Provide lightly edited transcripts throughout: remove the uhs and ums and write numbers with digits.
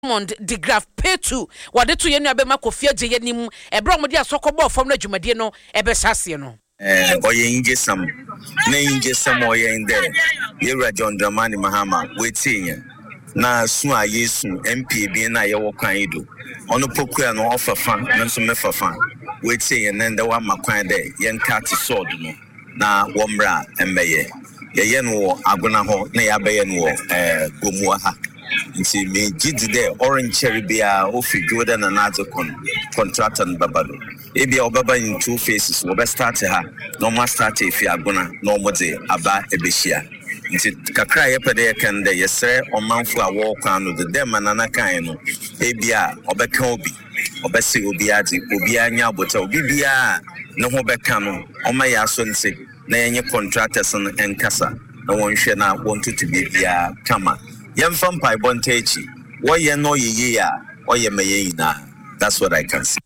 Mond de Graf P2 wade to yenu abema kofia je yenim ebra mo de asokobo fam na dwumade no ebe sase no oye injesam na injesam oye inde yewra John Dramani Mahama wetinye na su a Yesu MP bi na ye wo kwan ido ono pokua no ofafa na so mefafa wetinye na nda wa makwan de yen cat sword no na womra embeye ye no agona ho na ya beye no gomua ha nti me gidi de orange cherry bia ofi Jordan and Azokon contractor and babado ebi obaba in two faces we start ha normal start if you agona normal de aba ebehia nti kakra ye pede kan de yesre omanfo a wo kwan no de dem anana kan no ebia obeka obi obese obi ade obi anya abota obi bia ne ho beka no oma ya so nse na yenye contractors and enkasa na wonhwe na wontutu bia kama Yemfam pai bontechi. What ye know ye ya, or ye may na. That's what I can see.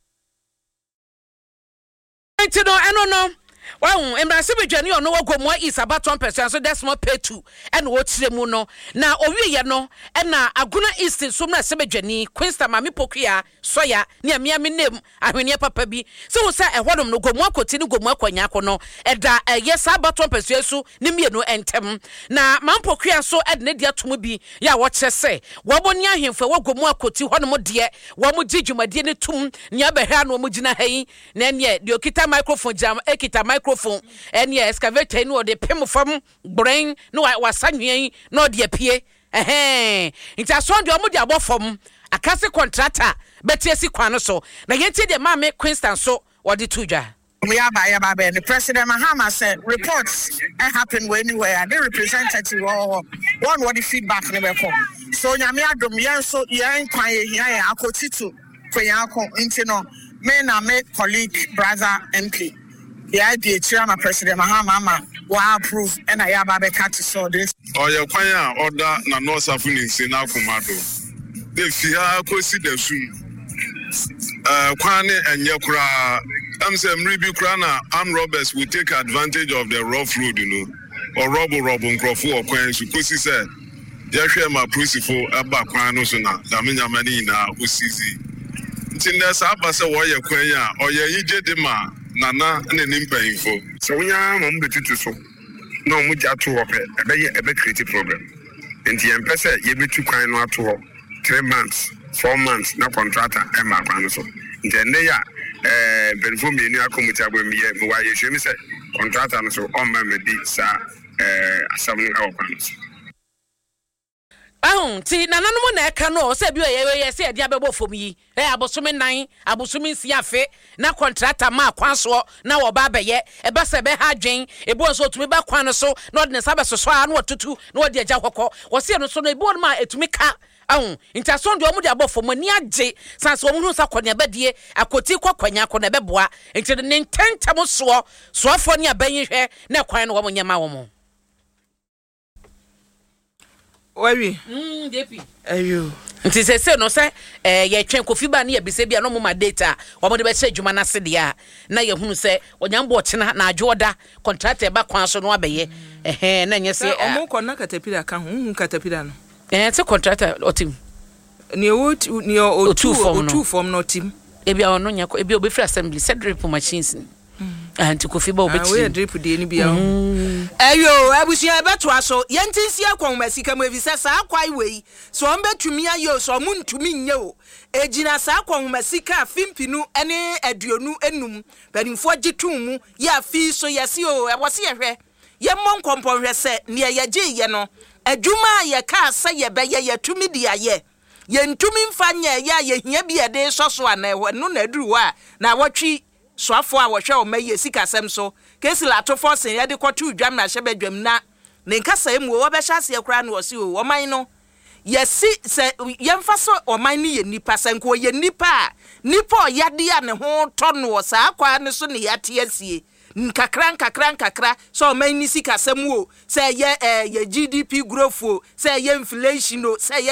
No. Well, embrace journey on no go more is about 1%, so that's more pay to and what's the muno. Now, Ovi no, and now Aguna East in Sumna Sebejani, Quinsta Mami Pokia, Soya, near me, name, I mean, your papa be. So, sir, a one no go more continue go more quanyako no, and yes, about 1% so, Nimia no entem. Now, Mampokia so at Nedia to Mubi, ya what say. Wabonia him for what go more coti, one more dear, one more did you, my dear tomb, Niabehan, Mujina Hay, then yet, the Okita microphone jam, Ekita microphone. And yeah, excavator no the pem from brain no I was sanyen no the pie it's a son the omudi abo from a case contractor bet yes kwano so na yenti the man make Queenstown so or the tuja we are by the President Mahama said reports happen anywhere the representative or one what the feedback never come so nyame adom yen so yen kwan here akotitu kwenyanko intino me na me colleague brother MP yeah, the chairman President Mahama will approve and I have a cat to saw this. Oh, your choir order na no suffering in Sinafumado. The Fia Kosi de Soon. Kwane and Yakura. I'm saying Ribu Krana, armed robbers will take advantage of the rough road, you know, or Robbo Crawford or Queen Sukusi said. Yashia ma Prusifo, Abba Kwanosuna, Damina Manina, Usizi. Tindas Abasa Waya Quaya, or Yaje Dema. Nana and an info. So we are on the tutu so. No much at all. A bit creative program. And the empress, you be too kind not to 3 months, 4 months, no contractor, Emma Panaso. Then they are Benfumi, you come with me, why you should say contractor, so on my medicine, 7 hour panels. Ti na nanu na eka no se bi ye se dia bebo fom yi abosome nan abosome nsiafe na contractor ma kwanso na wo ba beye e ba se be ha dwen e bo so tumi ba kwan so na odne sabe so a na otutu na odi agya kokko wo se no so no e bo ma etumi ka intason de omu de abofom ani age sanse omu hu sa kwanya badie akoti kwakwanya ko na beboa enti ne ntentam so afo ne aban hwe na kwan no wo nyama wo mo Wari depi ayo nti se no se ye twen kofi ba na ye bise bia no mo ma data wo mo de be se adwuma na se dia na ye hunu se onyambo ochena na adwoda contractor ba kwan so no abeye na nye se omo ko na katapira ka hu katapira no se contractor otim ni o2 form no tim e bia ono nya ko e bia obefri assembly set drip machines anti kofi ba obechi we drip de ni bia ayo abusia beto aso yentinsi akon masika mu evisa sa akwai wei so on betumi ayo so muntumi nye o ejina sa akon masika fimpinu ene aduonu enum banimfo gitum mu ya fi so yesi o ewose yehwe ye mon kompon hwe se ne ye gye ye no adwuma ye ka sa ye be ye tumi dia ye yentumi mfanya ya ye hia bia de soso ana no na aduru wa na wotwi soafo a wohwe o maye sika sem so kesi la to force ye de kwotu dwam na hyebe dwam na ne nkasa emu wo be hyase ekura na osi o oman no yesi se yemfa so oman ne ye nipa sanko ye nipa oyade a ne ho to no sa akwa ne so ne yate asie nkakra so oman ni sika sem o se ye GDP growth o se ye inflation o se ye